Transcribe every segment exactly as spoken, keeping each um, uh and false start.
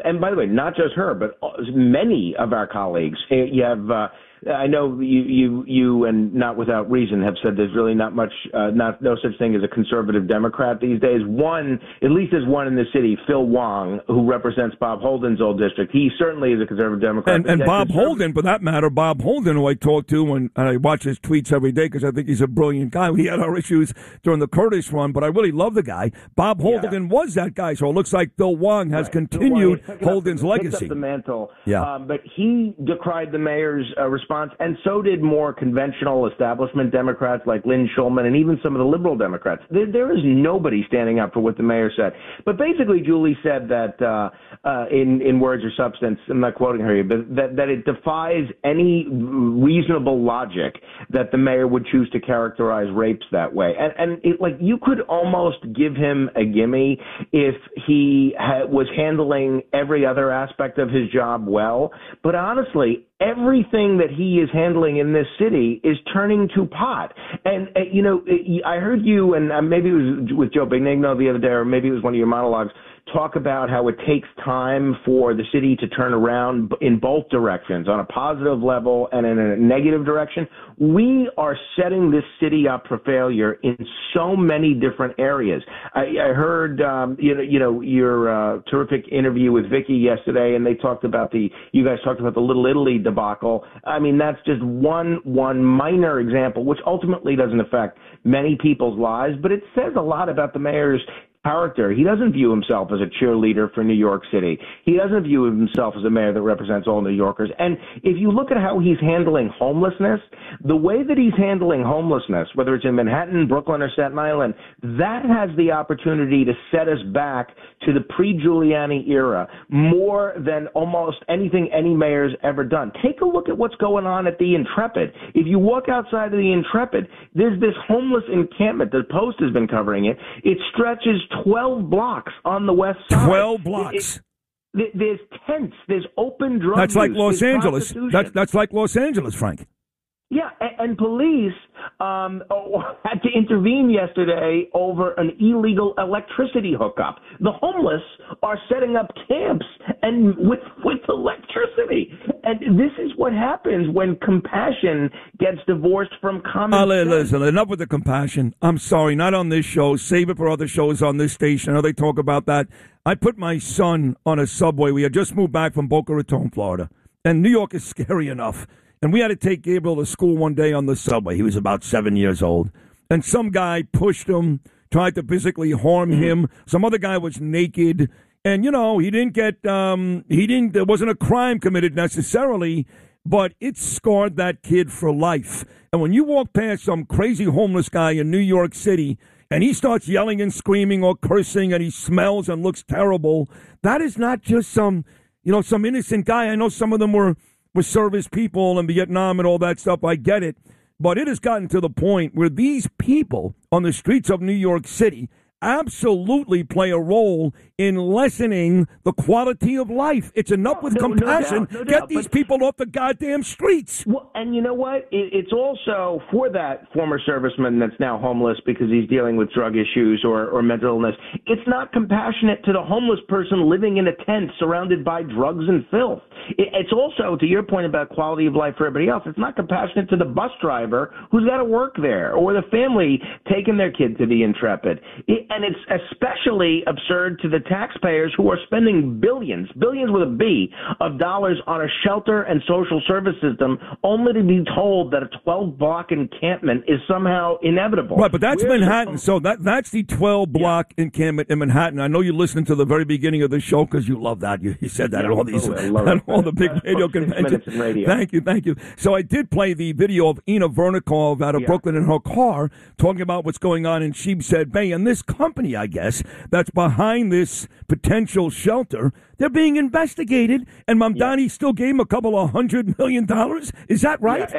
And by the way, not just her, but many of our colleagues. You have, uh, I know you, you, you, and not without reason, have said there's really not much, uh, not no such thing as a conservative Democrat these days. One, at least there's one in the city, Phil Wong, who represents Bob Holden's old district. He certainly is a conservative Democrat. And, and Bob Holden, for that matter, Bob Holden, who I talk to, and, and I watch his tweets every day because I think he's a brilliant guy. We had our issues during the Curtis run, but I really love the guy. Bob Holden yeah. was that guy, so it looks like Phil Wong has right. continued Wong, Holden's up, legacy. Up the mantle. Yeah. Um, but he decried the mayor's uh, response, and so did more conventional establishment Democrats like Lynn Schulman and even some of the liberal Democrats. There, there is nobody standing up for what the mayor said. But basically, Julie said that, uh, uh, in, in words or substance, I'm not quoting her here, but that, that it defies any reasonable logic that the mayor would choose to characterize rapes that way. And, and it, like, you could almost give him a gimme if he ha- was handling every other aspect of his job well. But honestly, everything that he is handling in this city is turning to pot. And, uh, you know, I heard you, and uh, maybe it was with Joe Benigno the other day, or maybe it was one of your monologues, talk about how it takes time for the city to turn around in both directions, on a positive level and in a negative direction. We are setting this city up for failure in so many different areas. I, I heard, um, you know, you know, your uh, terrific interview with Vicky yesterday, and they talked about the, you guys talked about the Little Italy debacle. I mean, that's just one one minor example, which ultimately doesn't affect many people's lives, but it says a lot about the mayor's character. He doesn't view himself as a cheerleader for New York City. He doesn't view himself as a mayor that represents all New Yorkers. And if you look at how he's handling homelessness, the way that he's handling homelessness, whether it's in Manhattan, Brooklyn, or Staten Island, that has the opportunity to set us back to the pre-Giuliani era more than almost anything any mayor's ever done. Take a look at what's going on at the Intrepid. If you walk outside of the Intrepid, there's this homeless encampment. The Post has been covering it. It stretches twelve blocks on the west side. twelve blocks. It, it, there's tents. There's open drug That's use. like Los there's Angeles. That's, that's like Los Angeles, Frank. Yeah, and, and police um, had to intervene yesterday over an illegal electricity hookup. The homeless are setting up camps and with with electricity, and this is what happens when compassion gets divorced from common uh, sense. Listen, enough with the compassion. I'm sorry, not on this show. Save it for other shows on this station. I know they talk about that. I put my son on a subway. We had just moved back from Boca Raton, Florida, and New York is scary enough. And we had to take Gabriel to school one day on the subway. He was about seven years old. And some guy pushed him, tried to physically harm him. Some other guy was naked. And, you know, he didn't get, um, he didn't, there wasn't a crime committed necessarily, but it scarred that kid for life. And when you walk past some crazy homeless guy in New York City and he starts yelling and screaming or cursing and he smells and looks terrible, that is not just some, you know, some innocent guy. I know some of them were, with service people and Vietnam and all that stuff. I get it. But it has gotten to the point where these people on the streets of New York City absolutely play a role in lessening the quality of life. It's enough with no, compassion. No doubt, no Get doubt, these but, people off the goddamn streets. Well, and you know what? It, it's also for that former serviceman that's now homeless because he's dealing with drug issues or, or mental illness. It's not compassionate to the homeless person living in a tent surrounded by drugs and filth. It, it's also, to your point about quality of life for everybody else, it's not compassionate to the bus driver who's got to work there or the family taking their kid to the Intrepid. It, and it's especially absurd to the taxpayers who are spending billions, billions with a B, of dollars on a shelter and social service system only to be told that a twelve-block encampment is somehow inevitable. Right, but that's Where's Manhattan. The- so that that's the twelve-block yeah. encampment in Manhattan. I know you listened to the very beginning of the show because you love that. You, you said that yeah, at all these, oh, at all the big radio conventions. Radio. Thank you, thank you. So I did play the video of Ina Vernikov out of yeah. Brooklyn in her car talking about what's going on in Sheepshead Bay. And this company, I guess, that's behind this potential shelter, they're being investigated. And Mamdani yeah. still gave him a couple of hundred million dollars. Is that right? Yeah.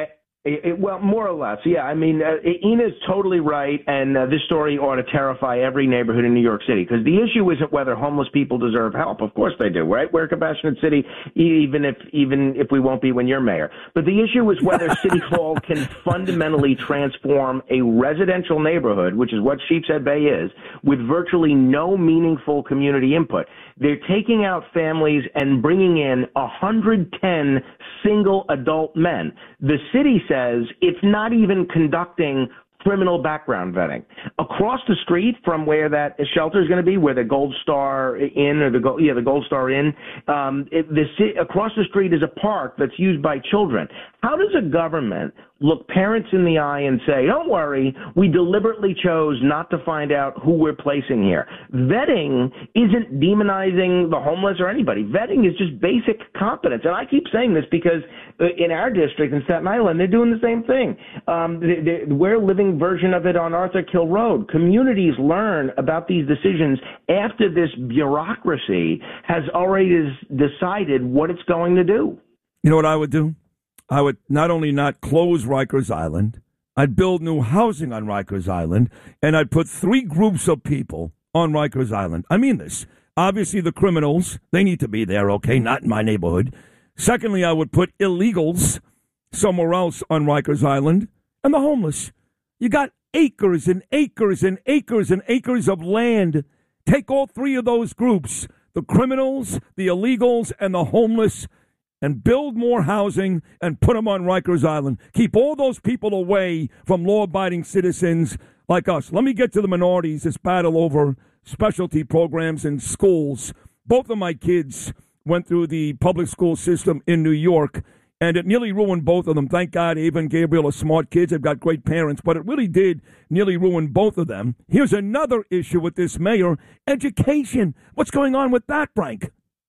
It, it, well, more or less, yeah. I mean, uh, Ina's totally right, and uh, this story ought to terrify every neighborhood in New York City, because the issue isn't whether homeless people deserve help. Of course they do, right? We're a compassionate city, even if even if we won't be when you're mayor. But the issue is whether City Hall can fundamentally transform a residential neighborhood, which is what Sheepshead Bay is, with virtually no meaningful community input. They're taking out families and bringing in one hundred ten single adult men. The city says it's not even conducting criminal background vetting. Across the street from where that shelter is going to be, where the Gold Star Inn or the Gold, yeah, the Gold Star Inn, um, it, the across the street is a park that's used by children. How does a government look parents in the eye and say, don't worry, we deliberately chose not to find out who we're placing here? Vetting isn't demonizing the homeless or anybody. Vetting is just basic competence. And I keep saying this because in our district in Staten Island, they're doing the same thing. Um, they, they, we're a living version of it on Arthur Kill Road. Communities learn about these decisions after this bureaucracy has already decided what it's going to do. You know what I would do? I would not only not close Rikers Island, I'd build new housing on Rikers Island, and I'd put three groups of people on Rikers Island. I mean this. Obviously, the criminals, they need to be there, okay, not in my neighborhood. Secondly, I would put illegals somewhere else on Rikers Island, and the homeless. You got acres and acres and acres and acres of land. Take all three of those groups, the criminals, the illegals, and the homeless, and build more housing and put them on Rikers Island. Keep all those people away from law-abiding citizens like us. Let me get to the minorities, this battle over specialty programs in schools. Both of my kids went through the public school system in New York, and it nearly ruined both of them. Thank God Ava and Gabriel are smart kids. They've got great parents, but it really did nearly ruin both of them. Here's another issue with this mayor, education. What's going on with that, Frank?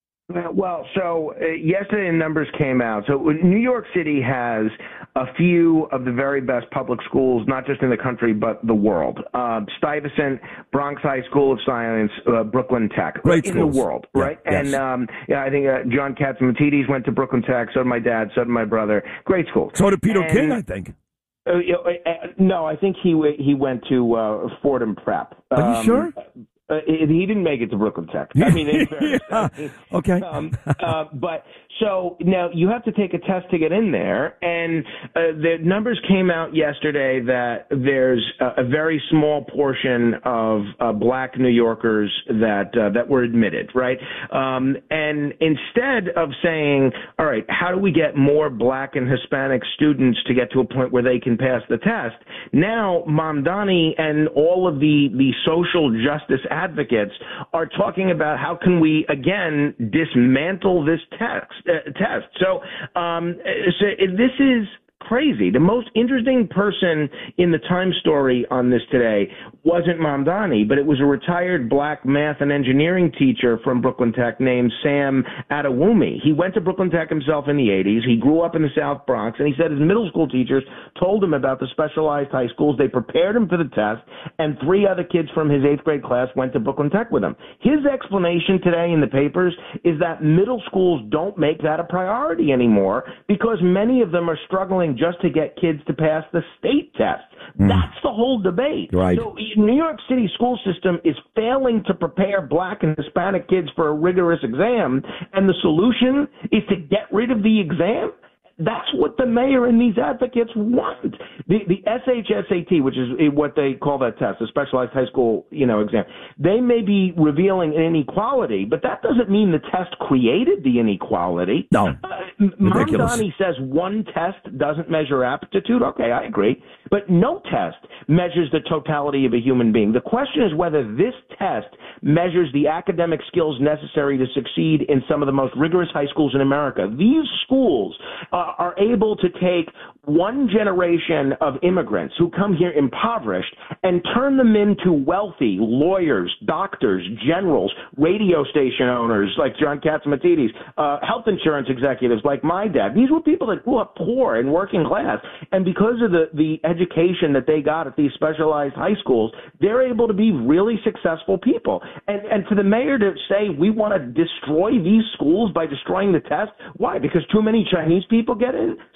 Well, so uh, yesterday the numbers came out. So New York City has a few of the very best public schools, not just in the country, but the world. Uh, Stuyvesant, Bronx High School of Science, uh, Brooklyn Tech. Great in schools. the world, yeah, right? Yes. And um, yeah, I think uh, John Catsimatidis went to Brooklyn Tech, so did my dad, so did my brother. Great schools. So did Peter and, King, I think. Uh, uh, no, I think he he went to uh, Fordham Prep. Are you um, sure? Uh, he didn't make it to Brooklyn Tech. I mean, in fairness, yeah. Okay. Um, uh, but so now you have to take a test to get in there, and uh, the numbers came out yesterday that there's a, a very small portion of uh, black New Yorkers that uh, that were admitted, right? Um, and instead of saying, all right, how do we get more black and Hispanic students to get to a point where they can pass the test? Now, Mamdani and all of the the social justice advocates are talking about how can we again dismantle this text, uh, test. So, um, so this is crazy. The most interesting person in the Times story on this today wasn't Mamdani, but it was a retired black math and engineering teacher from Brooklyn Tech named Sam Adewumi. He went to Brooklyn Tech himself in the eighties. He grew up in the South Bronx, and he said his middle school teachers told him about the specialized high schools. They prepared him for the test, and three other kids from his eighth grade class went to Brooklyn Tech with him. His explanation today in the papers is that middle schools don't make that a priority anymore because many of them are struggling just to get kids to pass the state test. Mm. That's the whole debate. Right. So New York City school system is failing to prepare black and Hispanic kids for a rigorous exam, and the solution is to get rid of the exam? That's what the mayor and these advocates want. The the S H S A T, which is what they call that test, the specialized high school, you know, exam, they may be revealing an inequality, but that doesn't mean the test created the inequality. No. Uh, Ridiculous. Mamdani says one test doesn't measure aptitude. Okay, I agree. But no test measures the totality of a human being. The question is whether this test measures the academic skills necessary to succeed in some of the most rigorous high schools in America. These schools uh, are able to take one generation of immigrants who come here impoverished and turn them into wealthy lawyers, doctors, generals, radio station owners like John Catsimatidis, uh, health insurance executives like my dad. These were people that grew up poor and working class, and because of the, the education that they got at these specialized high schools, they're able to be really successful people. And, and for the mayor to say we want to destroy these schools by destroying the test, why? Because too many Chinese people get in?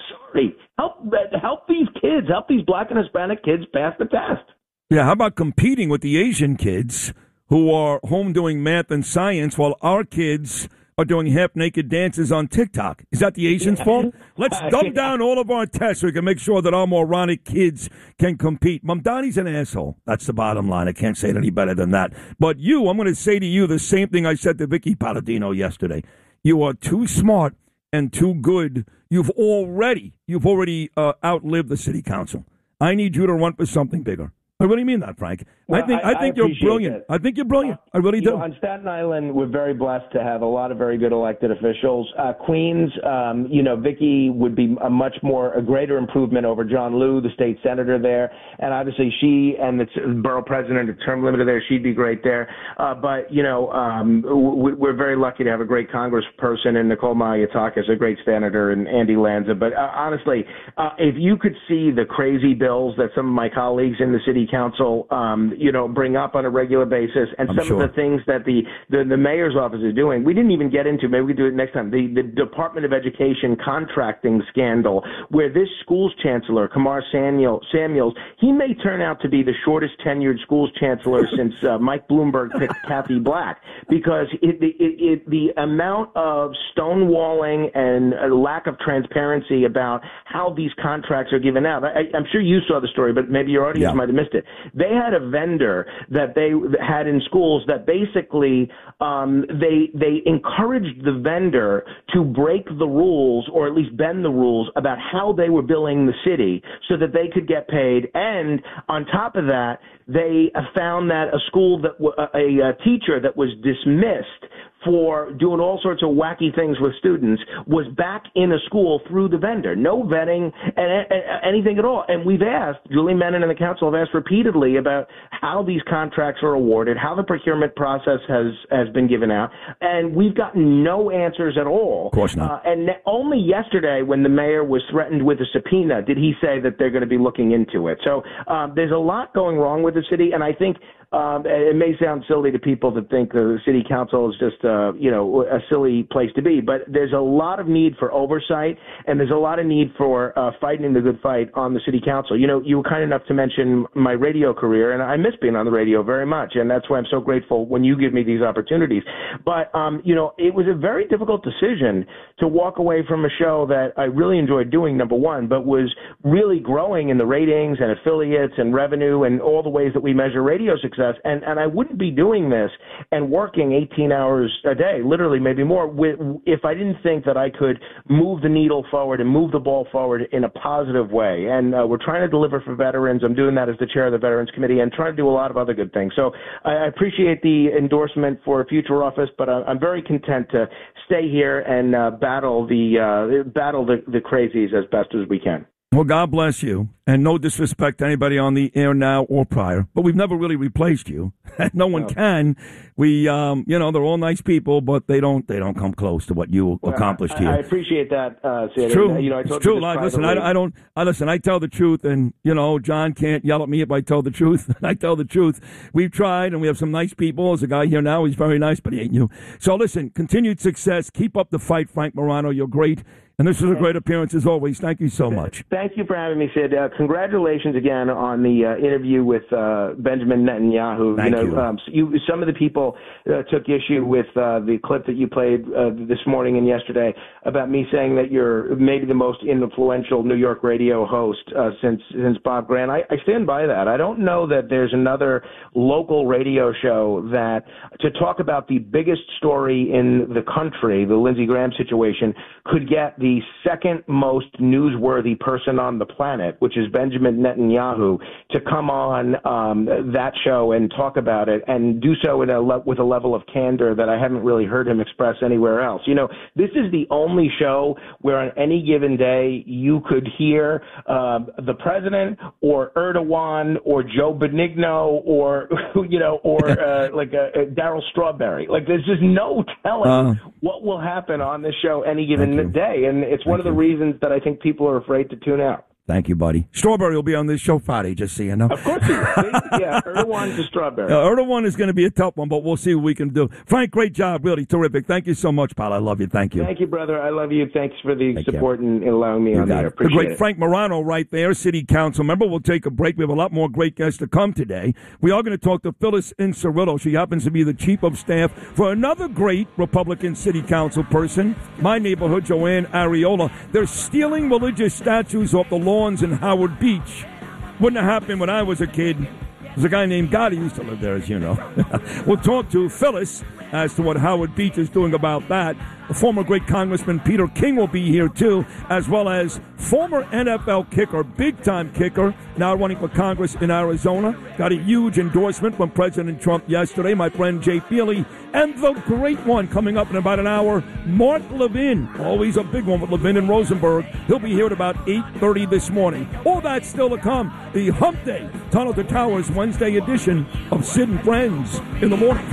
sorry. Help help these kids, help these black and Hispanic kids pass the test. Yeah, how about competing with the Asian kids who are home doing math and science while our kids are doing half-naked dances on TikTok? Is that the Asians' fault? Let's dumb down all of our tests so we can make sure that our moronic kids can compete. Mamdani's an asshole. That's the bottom line. I can't say it any better than that. But you, I'm going to say to you the same thing I said to Vicky Palladino yesterday. You are too smart and too good. You've already, you've already uh, outlived the city council. I need you to run for something bigger. I really mean that, Frank. Well, I think I, I think I you're brilliant. It. I think you're brilliant. I really you do. Know, on Staten Island, we're very blessed to have a lot of very good elected officials. Uh, Queens, um, you know, Vicky would be a much more, a greater improvement over John Liu, the state senator there. And obviously she and the borough president, a term limiter there, she'd be great there. Uh, but, you know, um, we're very lucky to have a great congressperson in Nicole Malliotakis, a great senator, and Andy Lanza. But uh, honestly, uh, if you could see the crazy bills that some of my colleagues in the city council, um, you know, bring up on a regular basis, and I'm some sure. of the things that the, the, the mayor's office is doing, we didn't even get into, maybe we can do it next time, the, the Department of Education contracting scandal, where this schools chancellor, Kamar Samuel, Samuels, he may turn out to be the shortest tenured schools chancellor since uh, Mike Bloomberg picked Kathy Black, because it, it, it, the amount of stonewalling and a lack of transparency about how these contracts are given out. I, I'm sure you saw the story, but maybe your audience Yeah. might have missed it. They had a vendor that they had in schools that basically um, they they encouraged the vendor to break the rules, or at least bend the rules, about how they were billing the city so that they could get paid. And on top of that, they found that a school that w- a, a teacher that was dismissed for doing all sorts of wacky things with students was back in a school through the vendor. No vetting and, and anything at all. And we've asked, Julie Menon and the council have asked repeatedly about how these contracts are awarded, how the procurement process has, has been given out, and we've gotten no answers at all. Of course not. Uh, and only yesterday, when the mayor was threatened with a subpoena, did he say that they're going to be looking into it. So um, there's a lot going wrong with the city, and I think Um, it may sound silly to people that think the city council is just, uh, you know, a silly place to be, but there's a lot of need for oversight, and there's a lot of need for uh, fighting the good fight on the city council. You know, you were kind enough to mention my radio career, and I miss being on the radio very much, and that's why I'm so grateful when you give me these opportunities. But, um, you know, it was a very difficult decision to walk away from a show that I really enjoyed doing, number one, but was really growing in the ratings and affiliates and revenue and all the ways that we measure radio success. And, and I wouldn't be doing this and working eighteen hours a day, literally maybe more, with, if I didn't think that I could move the needle forward and move the ball forward in a positive way. And uh, we're trying to deliver for veterans. I'm doing that as the chair of the Veterans Committee and trying to do a lot of other good things. So I, I appreciate the endorsement for a future office, but I, I'm very content to stay here and uh, battle the uh, battle the, the crazies as best as we can. Well, God bless you, and no disrespect to anybody on the air now or prior, but we've never really replaced you. No one No. can. We, um, you know, they're all nice people, but they don't, they don't come close to what you Well, accomplished I, here. I appreciate that, uh, Sid. It's true. And, you know, I it's told true. you this Like, listen, privately. I, I don't. I listen. I tell the truth, and you know, John can't yell at me if I tell the truth. I tell the truth. We've tried, and we have some nice people. There's a guy here now. He's very nice, but he ain't you. So listen, continued success. Keep up the fight, Frank Morano. You're great. And this was a great appearance as always. Thank you so much. Thank you for having me, Sid. Uh, congratulations again on the uh, interview with uh, Benjamin Netanyahu. Thank you know, you. Um, you. Some of the people uh, took issue with uh, the clip that you played uh, this morning and yesterday about me saying that you're maybe the most influential New York radio host uh, since since Bob Grant. I, I stand by that. I don't know that there's another local radio show that to talk about the biggest story in the country, the Lindsey Graham situation, could get the the second most newsworthy person on the planet, which is Benjamin Netanyahu, to come on um, that show and talk about it and do so in a le- with a level of candor that I haven't really heard him express anywhere else. You know, this is the only show where on any given day you could hear uh, the president or Erdogan or Joe Benigno or, you know, or uh, like a, a Darryl Strawberry. Like, there's just no telling Uh, what will happen on this show any given Thank you. day. And it's one Thank of the you. reasons that I think people are afraid to tune out. Thank you, buddy. Strawberry will be on this show Friday, just so you know. Of course he will. Yeah, Erdogan to Strawberry. Uh, Erdogan is going to be a tough one, but we'll see what we can do. Frank, great job. Really terrific. Thank you so much, pal. I love you. Thank you. Thank you, brother. I love you. Thanks for the Take support and allowing me you on the air. The Appreciate great it. Frank Morano right there, City Council member. We'll take a break. We have a lot more great guests to come today. We are going to talk to Phyllis Incerillo. She happens to be the chief of staff for another great Republican City Council person, my neighborhood, Joanne Ariola. They're stealing religious statues off the lawns in Howard Beach. Wouldn't have happened when I was a kid. There's a guy named Gotti who used to live there, as you know. We'll talk to Phyllis as to what Howard Beach is doing about that. The former great Congressman Peter King will be here, too, as well as former N F L kicker, big-time kicker, now running for Congress in Arizona. Got a huge endorsement from President Trump yesterday, my friend Jay Feely. And the great one coming up in about an hour, Mark Levin. Always a big one with Levin and Rosenberg. He'll be here at about eight thirty this morning. All that's still to come. The Hump Day, Tunnel to Towers Wednesday edition of Sid and Friends in the morning.